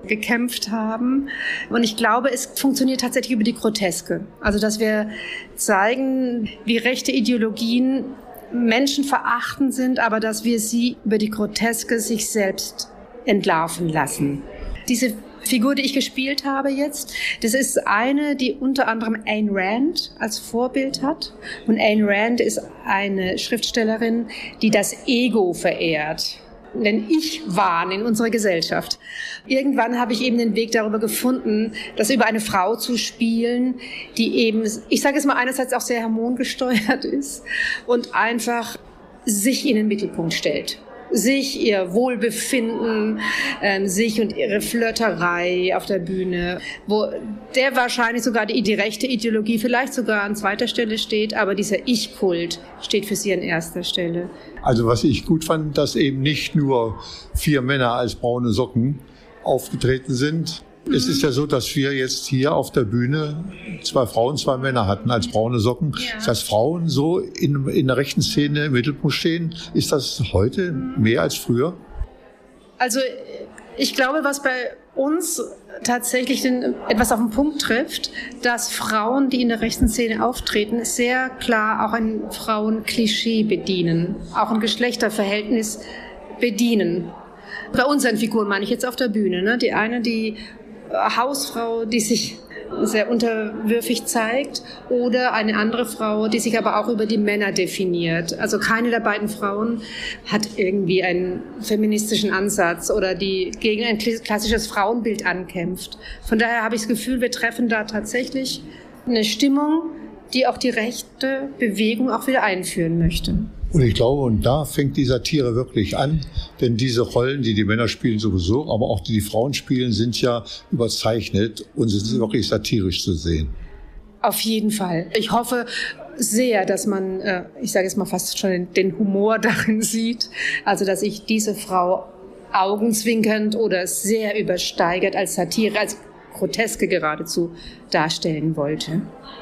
gekämpft haben. Und ich glaube, es funktioniert tatsächlich über die Groteske. Also, dass wir zeigen, wie rechte Ideologien menschenverachtend sind, aber dass wir sie über die Groteske sich selbst entlarven lassen. Diese Figur, die ich gespielt habe jetzt, das ist eine, die unter anderem Ayn Rand als Vorbild hat. Und Ayn Rand ist eine Schriftstellerin, die das Ego verehrt, den Ich-Wahn in unserer Gesellschaft. Irgendwann habe ich eben den Weg darüber gefunden, das über eine Frau zu spielen, die eben, ich sage es mal, einerseits auch sehr hormongesteuert ist und einfach sich in den Mittelpunkt stellt. Sich, ihr Wohlbefinden, sich und ihre Flirterei auf der Bühne, wo der wahrscheinlich sogar die rechte Ideologie vielleicht sogar an zweiter Stelle steht, aber dieser Ich-Kult steht für sie an erster Stelle. Also was ich gut fand, dass eben nicht nur 4 Männer als braune Socken aufgetreten sind. Es ist ja so, dass wir jetzt hier auf der Bühne 2 Frauen, 2 Männer hatten als braune Socken. Ja. Dass Frauen so in der rechten Szene im Mittelpunkt stehen, ist das heute mehr als früher? Also ich glaube, was bei uns tatsächlich etwas auf den Punkt trifft, dass Frauen, die in der rechten Szene auftreten, sehr klar auch ein Frauenklischee bedienen, auch ein Geschlechterverhältnis bedienen. Bei unseren Figuren meine ich jetzt auf der Bühne, ne? Die eine, die Hausfrau, die sich sehr unterwürfig zeigt, oder eine andere Frau, die sich aber auch über die Männer definiert. Also keine der beiden Frauen hat irgendwie einen feministischen Ansatz oder die gegen ein klassisches Frauenbild ankämpft. Von daher habe ich das Gefühl, wir treffen da tatsächlich eine Stimmung, die auch die rechte Bewegung auch wieder einführen möchte. Und ich glaube, und da fängt die Satire wirklich an, denn diese Rollen, die Männer spielen sowieso, aber auch die Frauen spielen, sind ja überzeichnet und sind wirklich satirisch zu sehen. Auf jeden Fall. Ich hoffe sehr, dass man, ich sage jetzt mal fast schon den Humor darin sieht, also dass ich diese Frau augenzwinkernd oder sehr übersteigert als Satire, als Groteske geradezu darstellen wollte.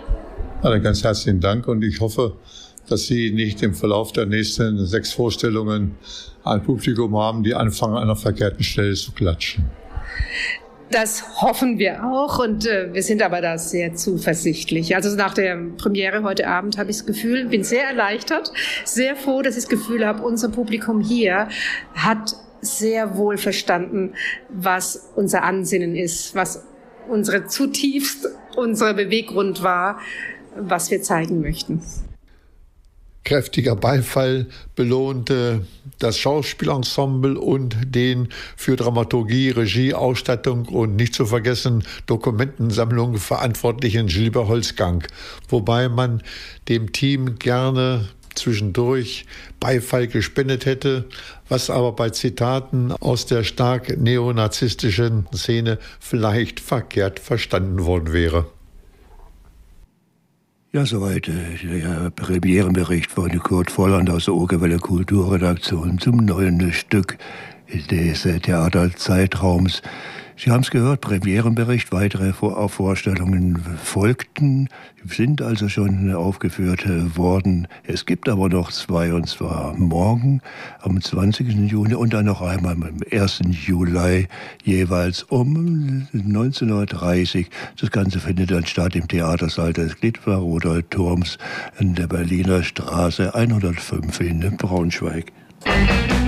Also ganz herzlichen Dank und ich hoffe, dass Sie nicht im Verlauf der nächsten 6 Vorstellungen ein Publikum haben, die anfangen, an einer verkehrten Stelle zu klatschen. Das hoffen wir auch und wir sind aber da sehr zuversichtlich. Also nach der Premiere heute Abend habe ich das Gefühl, bin sehr erleichtert, sehr froh, dass ich das Gefühl habe, unser Publikum hier hat sehr wohl verstanden, was unser Ansinnen ist, was unser Beweggrund war, was wir zeigen möchten. Kräftiger Beifall belohnte das Schauspielensemble und den für Dramaturgie, Regie, Ausstattung und nicht zu vergessen Dokumentensammlung verantwortlichen Gilbert Holzgang, wobei man dem Team gerne zwischendurch Beifall gespendet hätte, was aber bei Zitaten aus der stark neonazistischen Szene vielleicht verkehrt verstanden worden wäre. Ja, soweit der Premierenbericht von Kurt Volland aus der Okerwelle Kulturredaktion zum neuen Stück des Theaterzeitraums. Sie haben es gehört, Premierenbericht, weitere Vorstellungen folgten, sind also schon aufgeführt worden. Es gibt aber noch 2, und zwar morgen am 20. Juni und dann noch einmal am 1. Juli, jeweils um 19.30 Uhr. Das Ganze findet dann statt im Theatersaal des Glitwaroder Turms in der Berliner Straße 105 in Braunschweig.